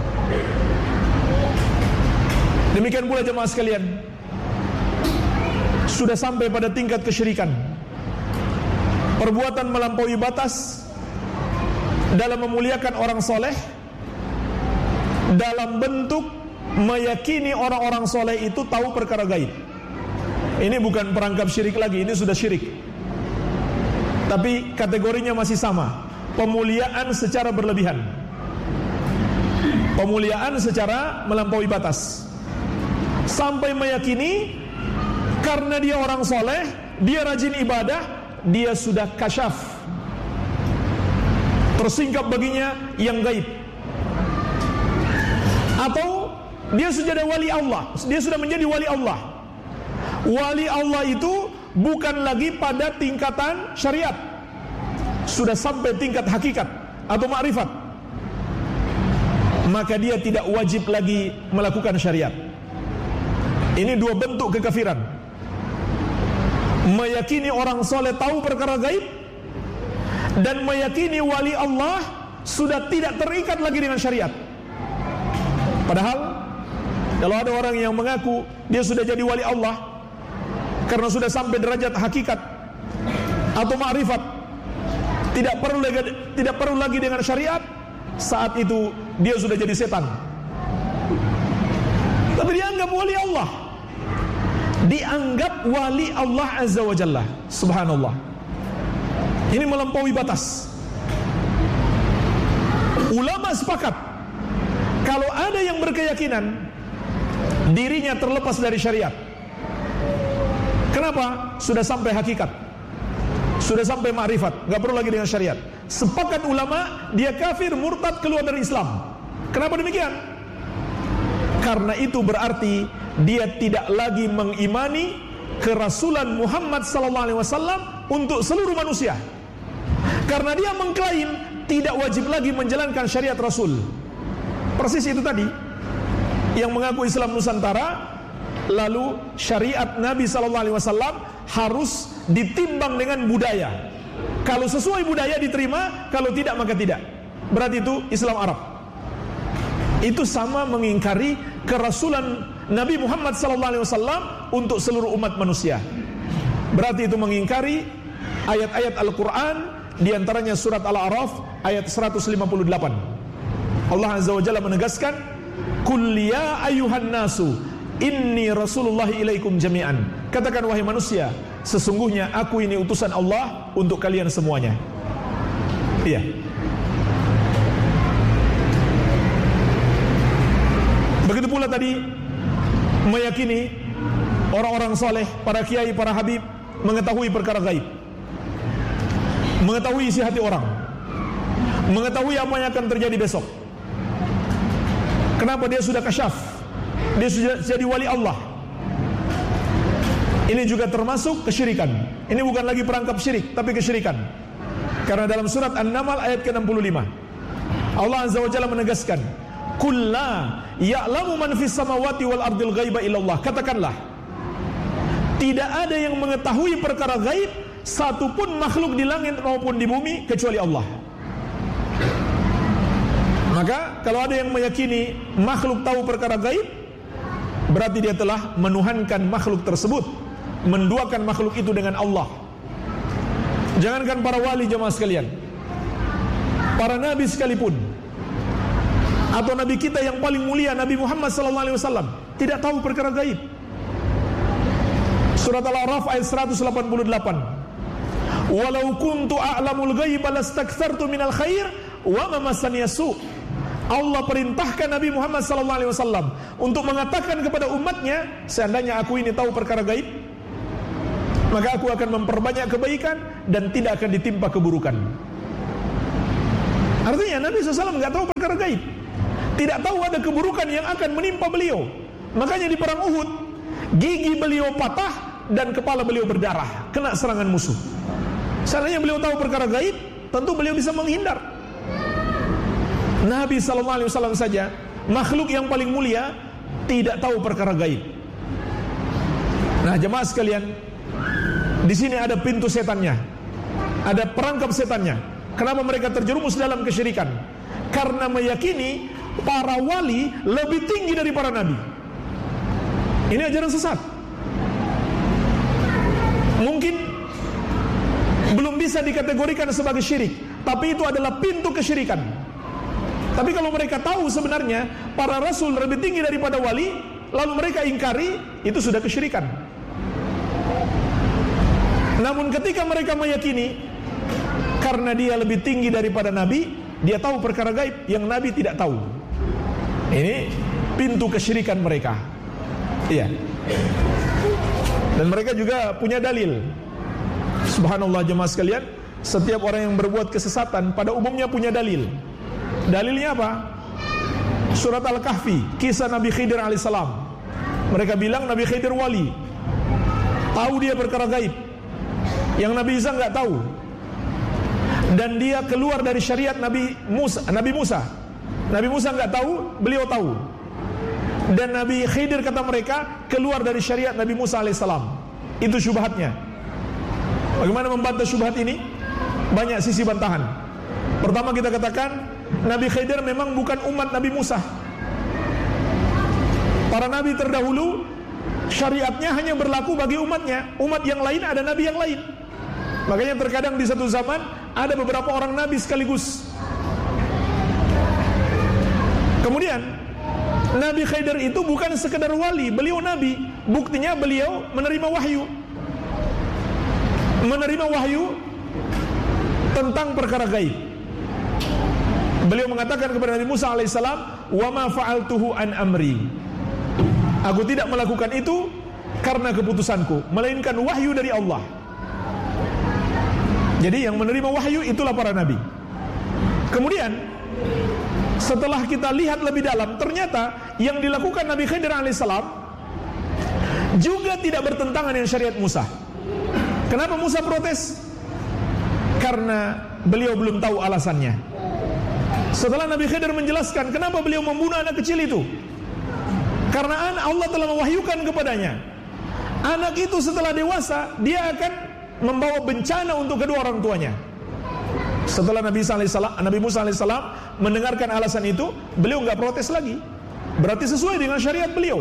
Demikian pula jemaah sekalian, sudah sampai pada tingkat kesyirikan, perbuatan melampaui batas dalam memuliakan orang soleh, dalam bentuk meyakini orang-orang soleh itu tahu perkara gaib. Ini bukan perangkap syirik lagi, ini sudah syirik. Tapi kategorinya masih sama, pemuliaan secara berlebihan, pemuliaan secara melampaui batas, sampai meyakini karena dia orang soleh, dia rajin ibadah, dia sudah kasyaf, tersingkap baginya yang gaib. Atau dia sudah ada wali Allah, dia sudah menjadi wali Allah. Wali Allah itu bukan lagi pada tingkatan syariat, sudah sampai tingkat hakikat atau ma'rifat, maka dia tidak wajib lagi melakukan syariat. Ini dua bentuk kekafiran: meyakini orang soleh tahu perkara gaib, dan meyakini wali Allah sudah tidak terikat lagi dengan syariat. Padahal kalau ada orang yang mengaku dia sudah jadi wali Allah karena sudah sampai derajat hakikat atau ma'rifat, tidak perlu lagi, tidak perlu lagi dengan syariat, saat itu dia sudah jadi setan. Tapi dianggap wali Allah, dianggap wali Allah Azza wa Jalla. Subhanallah, ini melampaui batas. Ulama sepakat, kalau ada yang berkeyakinan dirinya terlepas dari syariat, kenapa? Sudah sampai hakikat, sudah sampai ma'rifat, gak perlu lagi dengan syariat. Sepakat ulama, dia kafir, murtad, keluar dari Islam. Kenapa demikian? Karena itu berarti dia tidak lagi mengimani kerasulan Muhammad sallallahu alaihi wasallam untuk seluruh manusia. Karena dia mengklaim tidak wajib lagi menjalankan syariat Rasul. Persis itu tadi, yang mengaku Islam Nusantara, lalu syariat Nabi sallallahu alaihi wasallam harus ditimbang dengan budaya. Kalau sesuai budaya diterima, kalau tidak maka tidak. Berarti itu Islam Arab. Itu sama mengingkari kerasulan Nabi Muhammad sallallahu alaihi wasallam untuk seluruh umat manusia. Berarti itu mengingkari ayat-ayat Al-Quran, diantaranya surat Al-A'raf ayat seratus lima puluh delapan. Allah Azza wa Jalla menegaskan, "Qul ya ayyuhan nasu inni Rasulullah ilaikum jami'an." Katakan wahai manusia, sesungguhnya aku ini utusan Allah untuk kalian semuanya. Iya. Begitu pula tadi meyakini orang-orang soleh, para kiai, para habib mengetahui perkara gaib, mengetahui isi hati orang, mengetahui apa yang akan terjadi besok. Kenapa? Dia sudah kasyaf, dia sudah jadi wali Allah. Ini juga termasuk kesyirikan. Ini bukan lagi perangkap syirik, tapi kesyirikan. Karena dalam surat An-Naml ayat ke enam puluh lima, Allah Azza wa Jalla menegaskan, "Qul la ya'lamu man fis samawati wal ardil ghaiba illallah." Katakanlah, tidak ada yang mengetahui perkara gaib satupun makhluk di langit maupun di bumi kecuali Allah. Maka kalau ada yang meyakini makhluk tahu perkara gaib, berarti dia telah menuhankan makhluk tersebut, menduakan makhluk itu dengan Allah. Jangankan para wali jemaah sekalian, para nabi sekalipun, atau nabi kita yang paling mulia Nabi Muhammad sallallahu alaihi wasallam tidak tahu perkara gaib. Surat Al-A'raf ayat seratus delapan puluh delapan, "Walau kuntu a'lamul ghaiba lastakthartu minal khair wa ma massani yasu." Allah perintahkan Nabi Muhammad sallallahu alaihi wasallam untuk mengatakan kepada umatnya, seandainya aku ini tahu perkara gaib, maka aku akan memperbanyak kebaikan dan tidak akan ditimpa keburukan. Artinya Nabi shallallahu alaihi wasallam nggak tahu perkara gaib, tidak tahu ada keburukan yang akan menimpa beliau. Makanya di perang Uhud, gigi beliau patah dan kepala beliau berdarah, kena serangan musuh. Seandainya beliau tahu perkara gaib, tentu beliau bisa menghindar. Nabi shallallahu alaihi wasallam saja, makhluk yang paling mulia, tidak tahu perkara gaib. Nah, jemaah sekalian, di sini ada pintu setannya, ada perangkap setannya. Kenapa mereka terjerumus dalam kesyirikan? Karena meyakini para wali lebih tinggi dari para nabi. Ini ajaran sesat. Mungkin belum bisa dikategorikan sebagai syirik, tapi itu adalah pintu kesyirikan. Tapi kalau mereka tahu sebenarnya para rasul lebih tinggi daripada wali, lalu mereka ingkari, itu sudah kesyirikan. Namun ketika mereka meyakini karena dia lebih tinggi daripada nabi, dia tahu perkara gaib yang nabi tidak tahu, ini pintu kesyirikan mereka. Iya. Dan mereka juga punya dalil. Subhanallah jemaah sekalian, setiap orang yang berbuat kesesatan pada umumnya punya dalil. Dalilnya apa? Surat Al-Kahfi, kisah Nabi Khidir alaihissalam. Mereka bilang Nabi Khidir wali, tahu dia perkara gaib yang Nabi Isa nggak tahu, dan dia keluar dari syariat Nabi Musa. Nabi Musa, Nabi Musa nggak tahu, beliau tahu. Dan Nabi Khidir kata mereka keluar dari syariat Nabi Musa alaihissalam. Itu syubhatnya. Bagaimana membantah syubhat ini? Banyak sisi bantahan. Pertama, kita katakan Nabi Khidir memang bukan umat Nabi Musa. Para nabi terdahulu syariatnya hanya berlaku bagi umatnya. Umat yang lain ada nabi yang lain. Makanya terkadang di satu zaman ada beberapa orang nabi sekaligus. Kemudian Nabi Khidir itu bukan sekedar wali, beliau nabi. Buktinya beliau menerima wahyu. Menerima wahyu tentang perkara gaib. Beliau mengatakan kepada Nabi Musa alaihissalam, "Wa ma fa'altuhu an amri." Aku tidak melakukan itu karena keputusanku, melainkan wahyu dari Allah. Jadi yang menerima wahyu itulah para nabi. Kemudian setelah kita lihat lebih dalam, ternyata yang dilakukan Nabi Khidir alaihissalam juga tidak bertentangan dengan syariat Musa. Kenapa Musa protes? Karena beliau belum tahu alasannya. Setelah Nabi Khidir menjelaskan kenapa beliau membunuh anak kecil itu, karena Allah telah mewahyukan kepadanya, anak itu setelah dewasa dia akan membawa bencana untuk kedua orang tuanya. Setelah Nabi Nabi Musa alaihissalam mendengarkan alasan itu, beliau nggak protes lagi. Berarti sesuai dengan syariat beliau.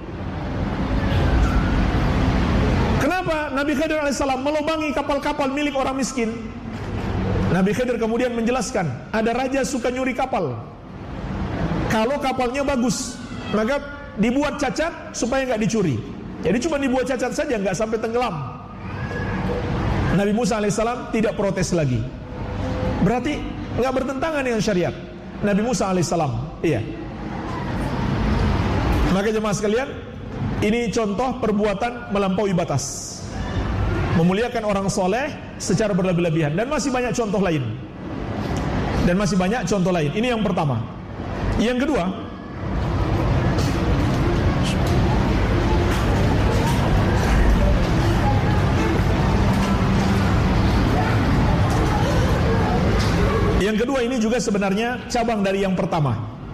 Kenapa Nabi Khidir alaihissalam melubangi kapal-kapal milik orang miskin? Nabi Khidir kemudian menjelaskan, ada raja suka nyuri kapal. Kalau kapalnya bagus, maka dibuat cacat supaya nggak dicuri. Jadi cuma dibuat cacat saja, nggak sampai tenggelam. Nabi Musa alaihissalam tidak protes lagi. Berarti nggak bertentangan dengan syariat Nabi Musa alaihissalam. Iya. Maka jemaah sekalian, ini contoh perbuatan melampaui batas, memuliakan orang soleh secara berlebih-lebihan. Dan masih banyak contoh lain. Dan masih banyak contoh lain. Ini yang pertama. Yang kedua, Yang kedua ini juga sebenarnya cabang dari yang pertama.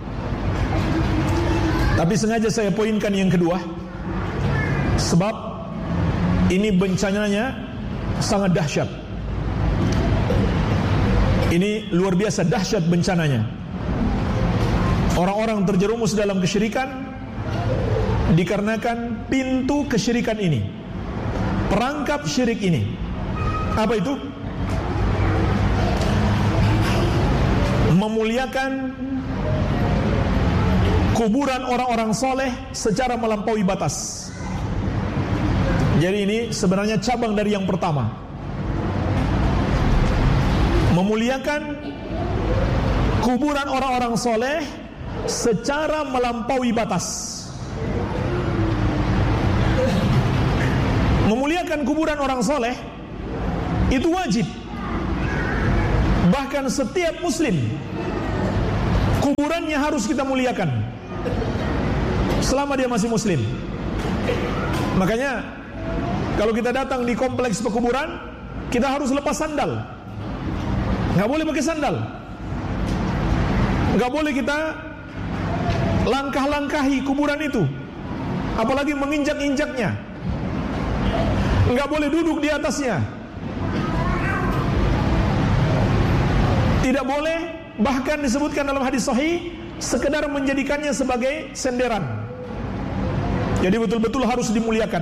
Tapi sengaja saya poinkan yang kedua, sebab ini bencananya sangat dahsyat. Ini luar biasa dahsyat bencananya. Orang-orang terjerumus dalam kesyirikan dikarenakan pintu kesyirikan ini, perangkap syirik ini. Apa itu? Memuliakan kuburan orang-orang soleh secara melampaui batas. Jadi ini sebenarnya cabang dari yang pertama, memuliakan kuburan orang-orang soleh secara melampaui batas. Memuliakan kuburan orang soleh itu wajib. Bahkan setiap muslim kuburannya harus kita muliakan selama dia masih muslim. Makanya kalau kita datang di kompleks pekuburan, kita harus lepas sandal. Nggak boleh pakai sandal. Nggak boleh kita langkah-langkahi kuburan itu, apalagi menginjak-injaknya. Nggak boleh duduk di atasnya. Tidak boleh, bahkan disebutkan dalam hadis sahih, sekedar menjadikannya sebagai senderan. Jadi betul-betul harus dimuliakan.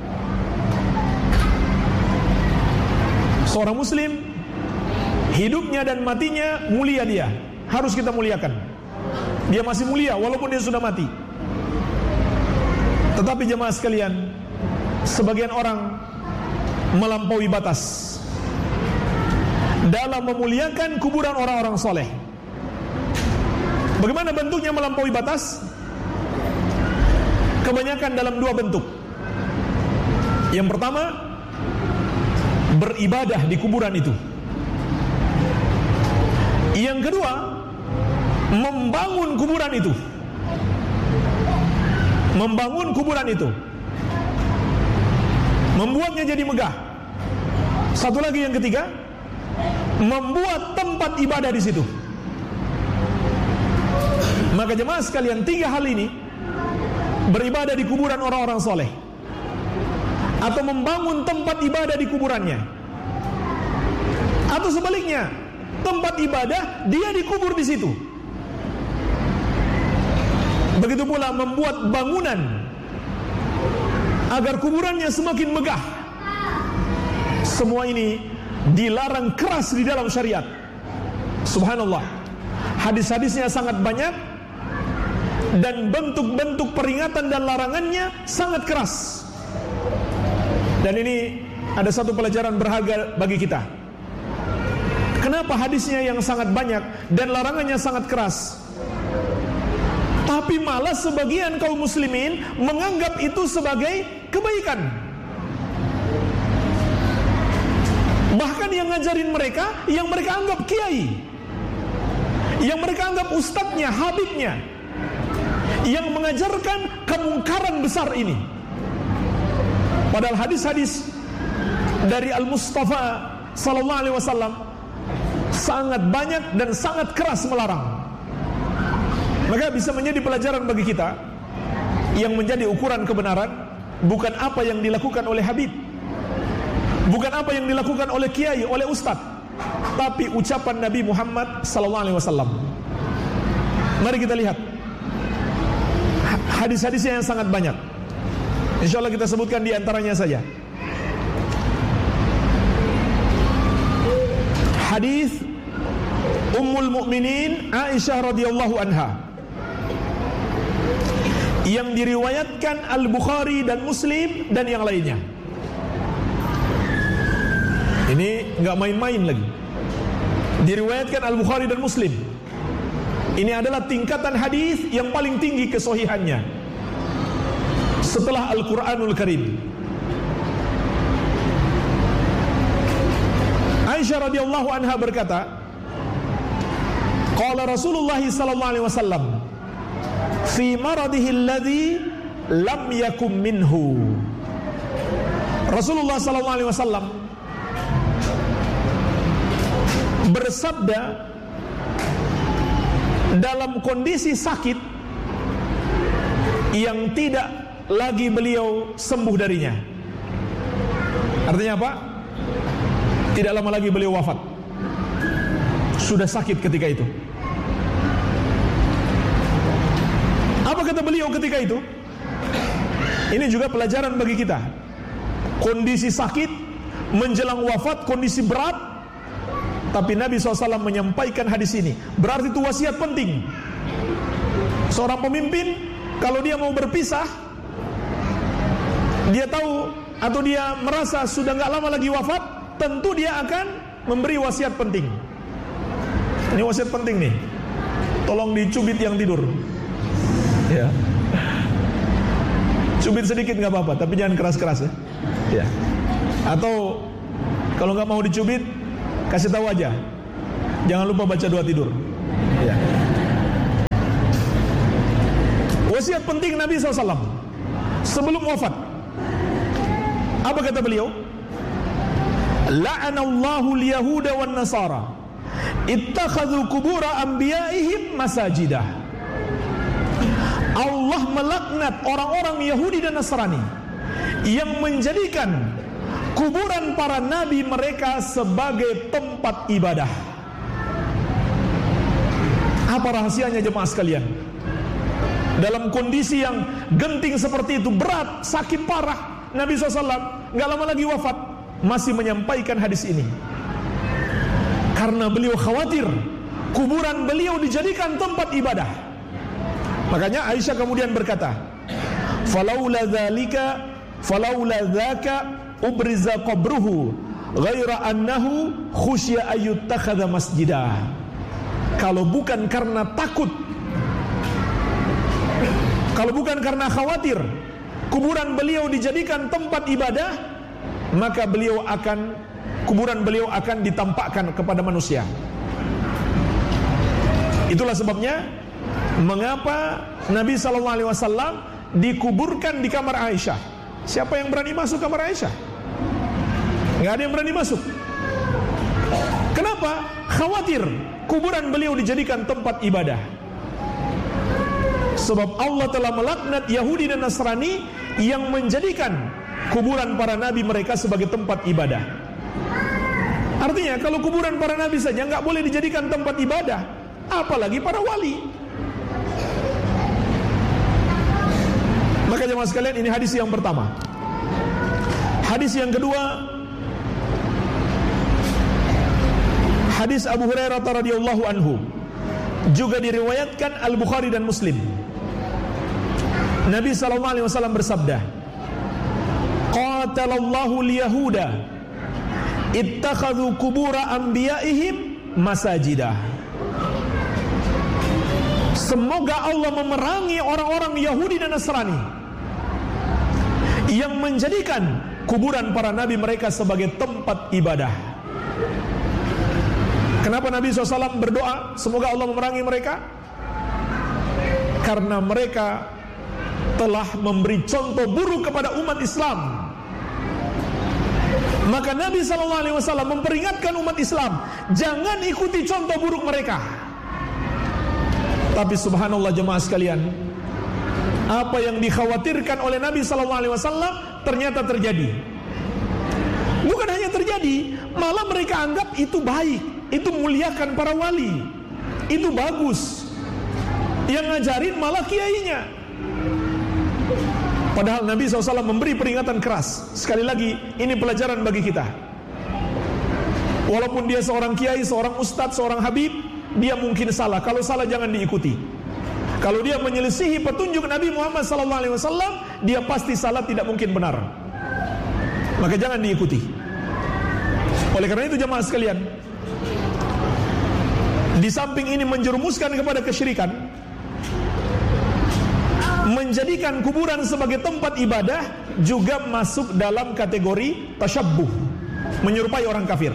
Seorang muslim, hidupnya dan matinya mulia dia, harus kita muliakan. Dia masih mulia walaupun dia sudah mati. Tetapi jemaah sekalian, sebagian orang melampaui batas dalam memuliakan kuburan orang-orang soleh. Bagaimana bentuknya melampaui batas? Kebanyakan dalam dua bentuk. Yang pertama, beribadah di kuburan itu. Yang kedua, membangun kuburan itu. Membangun kuburan itu, membuatnya jadi megah. Satu lagi yang ketiga, membuat tempat ibadah di situ. Maka jemaah sekalian, tiga hal ini, beribadah di kuburan orang-orang soleh, atau membangun tempat ibadah di kuburannya, atau sebaliknya, tempat ibadah dia dikubur di situ. Begitu pula membuat bangunan agar kuburannya semakin megah. Semua ini dilarang keras di dalam syariat. Subhanallah, hadis-hadisnya sangat banyak dan bentuk-bentuk peringatan dan larangannya sangat keras. Dan ini ada satu pelajaran berharga bagi kita. Kenapa hadisnya yang sangat banyak dan larangannya sangat keras, tapi malah sebagian kaum muslimin menganggap itu sebagai kebaikan? Bahkan yang ngajarin mereka, yang mereka anggap kiai, yang mereka anggap ustadznya, habibnya, yang mengajarkan kemungkaran besar ini. Padahal hadis-hadis dari Al-Mustafa sallallahu alaihi wasallam sangat banyak dan sangat keras melarang. Maka bisa menjadi pelajaran bagi kita, yang menjadi ukuran kebenaran bukan apa yang dilakukan oleh habib, bukan apa yang dilakukan oleh kiai, oleh ustaz, tapi ucapan Nabi Muhammad sallallahu alaihi wasallam. Mari kita lihat hadis-hadisnya yang sangat banyak. Insyaallah kita sebutkan di antaranya saja. Hadis Ummul Mukminin Aisyah radhiyallahu anha, yang diriwayatkan Al-Bukhari dan Muslim dan yang lainnya. Ini enggak main-main lagi. Diriwayatkan Al-Bukhari dan Muslim. Ini adalah tingkatan hadis yang paling tinggi kesohihannya setelah Al-Quranul Karim. Aisyah radhiyallahu anha berkata, qala Rasulullah sallallahu alaihi wasallam fi maradihi alladhi lam yakum minhu. Rasulullah sallallahu alaihi wasallam bersabda dalam kondisi sakit yang tidak lagi beliau sembuh darinya. Artinya apa? Tidak lama lagi beliau wafat. Sudah sakit ketika itu. Apa kata beliau ketika itu? Ini juga pelajaran bagi kita. Kondisi sakit, menjelang wafat, kondisi berat, tapi Nabi shallallahu alaihi wasallam menyampaikan hadis ini. Berarti itu wasiat penting. Seorang pemimpin, kalau dia mau berpisah, dia tahu atau dia merasa sudah gak lama lagi wafat, tentu dia akan memberi wasiat penting. Ini wasiat penting nih, tolong dicubit yang tidur, ya. Cubit sedikit nggak apa-apa, tapi jangan keras-keras ya. Ya. Atau kalau nggak mau dicubit, kasih tahu aja. Jangan lupa baca doa tidur. Ya. Wasiat penting Nabi shallallahu alaihi wasallam sebelum wafat. Apa kata beliau? La'anallahu al-yahuda wan nasara ittakhadhu qubura anbiya'ihim masajidah. Allah melaknat orang-orang Yahudi dan Nasrani yang menjadikan kuburan para nabi mereka sebagai tempat ibadah. Apa rahasianya jemaah sekalian? Dalam kondisi yang genting seperti itu, berat, sakit parah, Nabi shallallahu alaihi wasallam gak lama lagi wafat, masih menyampaikan hadis ini. Karena beliau khawatir kuburan beliau dijadikan tempat ibadah. Makanya Aisyah kemudian berkata, "Falaula dzalika, falaula dzaka ubriza qabruhu, ghaira annahu khusya ayyuttakhadha masjidah." Kalau bukan karena takut, kalau bukan karena khawatir kuburan beliau dijadikan tempat ibadah, maka beliau akan kuburan beliau akan ditampakkan kepada manusia. Itulah sebabnya mengapa Nabi shallallahu alaihi wasallam dikuburkan di kamar Aisyah. Siapa yang berani masuk kamar Aisyah? Nggak ada yang berani masuk. Kenapa? Khawatir kuburan beliau dijadikan tempat ibadah. Sebab Allah telah melaknat Yahudi dan Nasrani yang menjadikan kuburan para nabi mereka sebagai tempat ibadah. Artinya kalau kuburan para nabi saja nggak boleh dijadikan tempat ibadah, apalagi para wali. Maka jemaah sekalian, ini hadis yang pertama. Hadis yang kedua, hadis Abu Hurairah radhiyallahu anhu, juga diriwayatkan Al-Bukhari dan Muslim. Nabi sallallahu alaihi wasallam bersabda, "Qatalallahu al-yahuda ittakhadhu qubura anbiya'ihim masajidah." Semoga Allah memerangi orang-orang Yahudi dan Nasrani yang menjadikan kuburan para nabi mereka sebagai tempat ibadah. Kenapa Nabi shallallahu alaihi wasallam berdoa semoga Allah memerangi mereka? Karena mereka telah memberi contoh buruk kepada umat Islam. Maka Nabi shallallahu alaihi wasallam memperingatkan umat Islam, jangan ikuti contoh buruk mereka. Tapi subhanallah jemaah sekalian, apa yang dikhawatirkan oleh Nabi shallallahu alaihi wasallam ternyata terjadi. Bukan hanya terjadi, malah mereka anggap itu baik, itu muliakan para wali, itu bagus. Yang ngajarin malah kiainya. Padahal Nabi shallallahu alaihi wasallam memberi peringatan keras. Sekali lagi, ini pelajaran bagi kita. Walaupun dia seorang kiai, seorang ustadz, seorang habib, dia mungkin salah. Kalau salah jangan diikuti. Kalau dia menyelisihi petunjuk Nabi Muhammad shallallahu alaihi wasallam, dia pasti salah, tidak mungkin benar. Maka jangan diikuti. Oleh karena itu jemaah sekalian, di samping ini menjerumuskan kepada kesyirikan, menjadikan kuburan sebagai tempat ibadah juga masuk dalam kategori tasyabbuh, menyerupai orang kafir.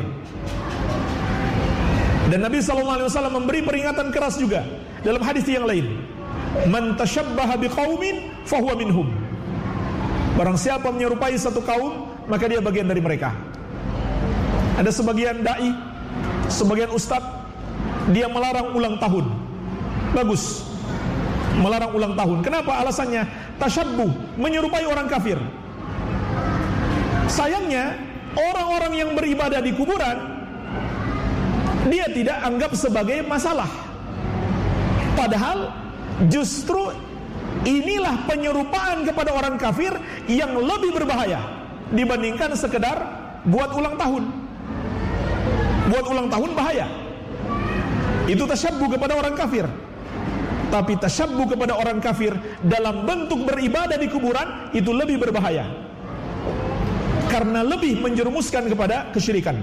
Dan Nabi shallallahu alaihi wasallam memberi peringatan keras juga dalam hadis yang lain, man tasyabbaha biqaumin fahuwa minhum. Barang siapa menyerupai satu kaum, maka dia bagian dari mereka. Ada sebagian dai, sebagian ustadz, dia melarang ulang tahun. Bagus, melarang ulang tahun. Kenapa? Alasannya tasyabbuh, menyerupai orang kafir. Sayangnya orang-orang yang beribadah di kuburan, dia tidak anggap sebagai masalah. Padahal justru inilah penyerupaan kepada orang kafir yang lebih berbahaya dibandingkan sekedar buat ulang tahun. Buat ulang tahun bahaya. Itu tasyabbuh kepada orang kafir. Tapi tasyabbuh kepada orang kafir dalam bentuk beribadah di kuburan itu lebih berbahaya, karena lebih menjerumuskan kepada kesyirikan.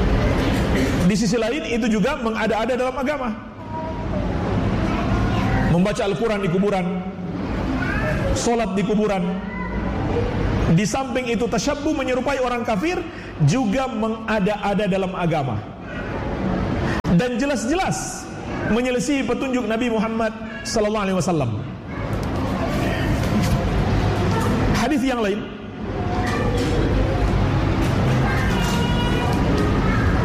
Di sisi lain itu juga mengada-ada dalam agama. membaca Al-Quran di kuburan, sholat di kuburan. Di samping itu tasyabbuh menyerupai orang kafir juga mengada-ada dalam agama, dan jelas-jelas menyelisihi petunjuk Nabi Muhammad sallallahu alaihi wasallam. Hadis yang lain